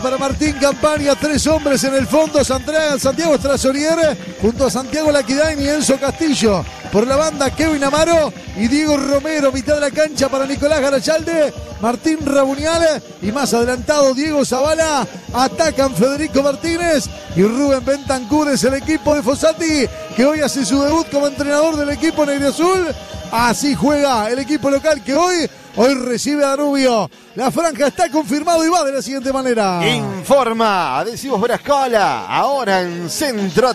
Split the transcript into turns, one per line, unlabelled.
Para Martín Campaña, 3 hombres en el fondo, Santiago Strasonier, junto a Santiago Laquidain y Enzo Castillo. Por la banda, Kevin Amaro y Diego Romero, mitad de la cancha para Nicolás Garayalde, Martín Rabunial y más adelantado Diego Zavala. Atacan Federico Martínez y Rubén Bentancur. Es el equipo de Fossati, que hoy hace su debut como entrenador del equipo negriazul. Así juega el equipo local que hoy recibe a Danubio. La franja está confirmado y va de la siguiente manera.
Informa Adhesivos Brascola, ahora en Centro